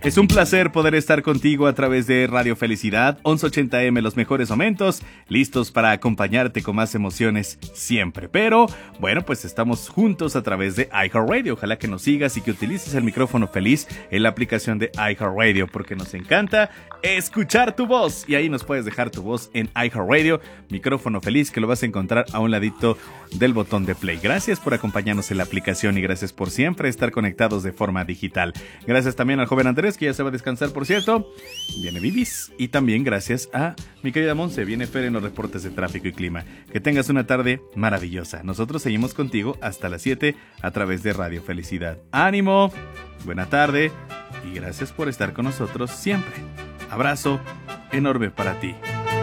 Es un placer poder estar contigo a través de Radio Felicidad, 1180M, los mejores momentos, listos para acompañarte con más emociones siempre. Pero, bueno, pues estamos juntos a través de iHeartRadio. Ojalá que nos sigas y que utilices el micrófono feliz en la aplicación de iHeartRadio, porque nos encanta escuchar tu voz. Y ahí nos puedes dejar tu voz en iHeartRadio, micrófono feliz, que lo vas a encontrar a un ladito del botón de play. Gracias por acompañarnos en la aplicación y gracias por siempre estar conectados de forma digital. Gracias también al joven Andrés, que ya se va a descansar, por cierto. Viene Vivis. Y también gracias a mi querida Monse. Viene Fer en los reportes de tráfico y clima. Que tengas una tarde maravillosa. Nosotros seguimos contigo hasta las 7 a través de Radio Felicidad. ¡Ánimo! Buena tarde y gracias por estar con nosotros siempre. Abrazo enorme para ti.